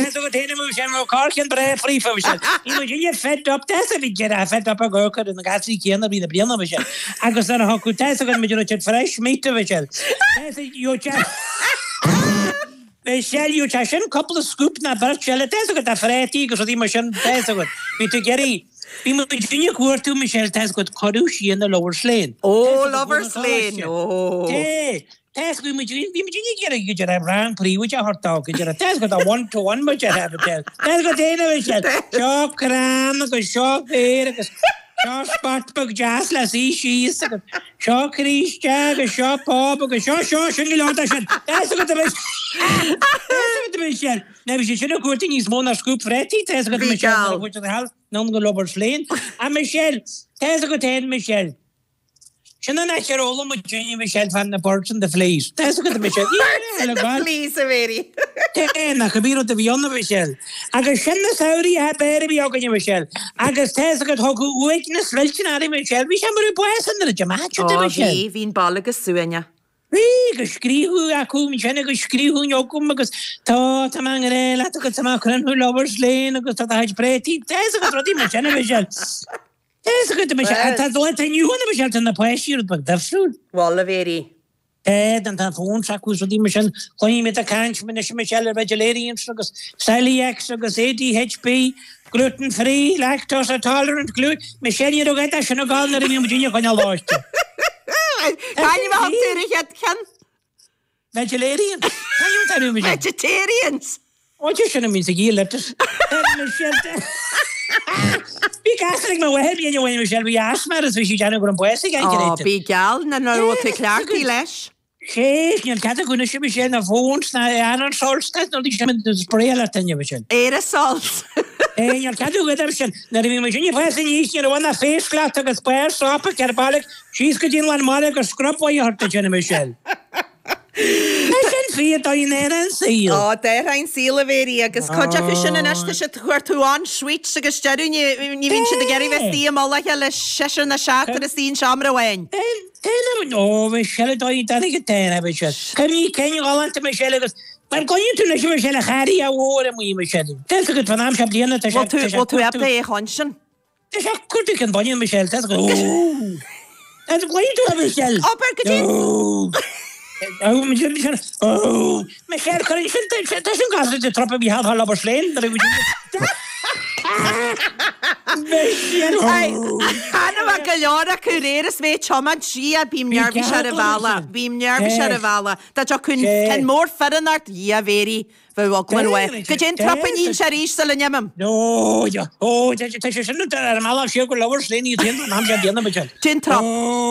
that's what they do. Michelle, Cork and Bray free for Michelle. You fed up. That's a big get. I fed up a gurkha and the gassy can be the Brianna Michelle. I got some hockey. That's going to be fresh meat to Michelle. That's you Michelle, you just a couple of scoop na Michelle. That's got a fretty because the machine. That's good. Me to Gary. We must Virginia quarter Michelle. That's got Corushi in the Lower Slane. Oh, Lover's Lane. Oh. That's we get a Grand Prix, which I heard talking. That's got a 1-to-1, which I have to tell. That's got Michelle. Shock cram, shock there, shock spot, jazz, la see, she's shock Reach, jag, shock pop, shock, shingle on the shit. That's got the Michelle. That's the Michelle. Now, she should have got in his mona scoop fretty. That's got the Michelle, which is the house, none of the Lover's Lane. And Michelle, that's got Michelle. She's not your old Virginia Michelle van the Birds and the Fleas. That's a good Michelle. The Fleas, very. I could be to be on the Michelle. I can send the Saudi, I better be on Michelle. I can test a good hockey weakness, Welchinary Michelle. We shall be boys under the Jamacho, Michelle. Oh, Vin Ballagus Suenya. We go screw, I come, Michelle, go screw, you come because thought among a lot of Samakan who Lovers Lane, because the Hedge Pretty. That's a good Michelle. That's a good Michelle. I thought what I knew when Michelle in the place year, but that's true. Well, very. And the phone track was with the Michelle, going with the canch, Michelle, vegetarian, celiac, ADHD, gluten free, lactose intolerant, Michelle, you don't get that, you're going to be Virginia when you lost. Can you help Ken? Vegetarian? Can you tell me? Vegetarians? What you shouldn't mean to give letters? Be Catholic my way, and you Michelle, we asked me as we should go and boys again. Oh, big gal, and no what to Clarky Lash. Shake, you'll get a good issue, Michelle, the phones, now, Aaron Salts, that's not the spray alert in you, Michelle. Aerosols. And you'll get a good Michelle. Now, Michelle, you press in east, you want a face cloth to get spare, stop a carbolic, she's good in one mother, or scrub while you hurt the Jenny Michelle. I can see it on there and seal. Oh, there I'm seal of area, because Kodja and Ashtish at Huertuan, switch, a Gestadun, you mean to the Gary Vestia, Molaka, Shesher, and the Shat, and the Steen Shamra Wayne. No, Michelle, don't get there, Michelle. Can you all on to Michelle? I'm going to let Michelle Harry, I wore him, Michelle. That's a good one. I'm shabby and the what to have the Hunson? The Shack could take and Bonnie Michelle. That's good. That's going to have Michelle. Oh, Oh, Michelle. Oh, Michelle, doesn't gas the trouble we have a Lover's Lane, but it would. Hanna var galora kureres med chomad shia bim nervous sharavala that you can more fernart yeah very welcome way kajin trappen in sharish salanyam no ja oh det shouldn't der mal of sugar Lovers Lane you think I'm just the Michelle gin trap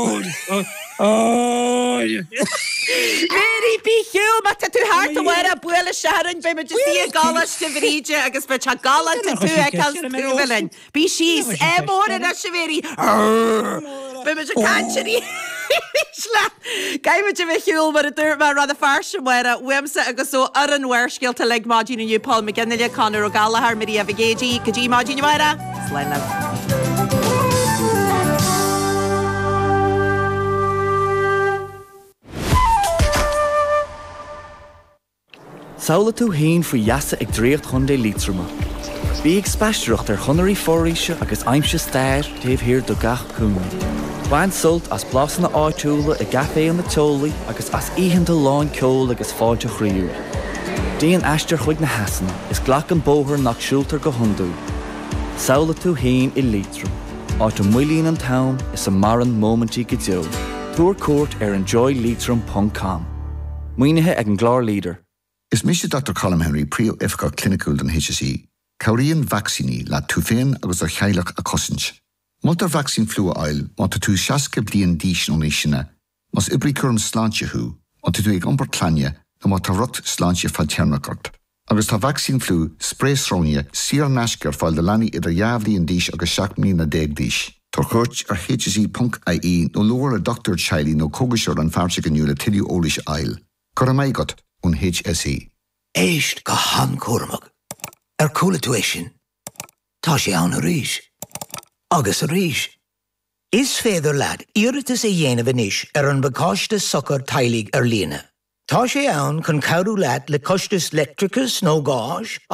oh very be you but too hard to wear a buela sharon be just see a galash to vrije agus be gala to ekals be she's more that she very be me cancheri Gai me me hiúil mar a dúir mar rather farsin where wemsa agus so aran werskil to leg margin you Paul McGinnill Connor o Gallagher Maria Vigagi Kaji margin you wera Slena Saola tú hain faoi yasa ag dréocht chundé lítrama. Bí ag speisteocht chunarí fóríise agus aimse stair taobh hir do gach cúna. Bhain sult as blasanna áitiúla I gafé an na teolaí agus as íhananta láin ceol agus fáilte chríú. Déan eistear chuig na hasan is ghlach an bóthar nach siúltar go hundú. Saola tú hain I lítram. Áit an muilín an town is a maran momentí go deo. Túair cuairt enjoylítram.com. Muoinethe ag an glár líder. Is Mr. Dr. Colm Henry Prio Ifka Clinical den HSE, Cauríon vaccini la tú féin agus ar cheilech a cosint. Multar vaccine flua ail, manta tú seaca blian dísin on éisina, mas ibri curm slantje hu, manta tú ag ompar tlanja, na mata rot slantje falternakart. Agus tá vaccine flu spray srónia sír nascar fáil de lani idir javlian dís agus seach mlí na deg dís. Tar chuirt ar hse.ie nó luar a Dr. Chiley nó cógasir an farse ganniuúla tiliú ólis ail. Coramaigot on HSE. Éist go hancúramach. Coolla tú é sin. Tá sé ann a ríis. Agus a ríis. Is féidir leat iiritas é dhéanamh inis an bacáiste sochar tailig líne. Tá sé ann chun cabhrú leat le costas lectricus nó gáis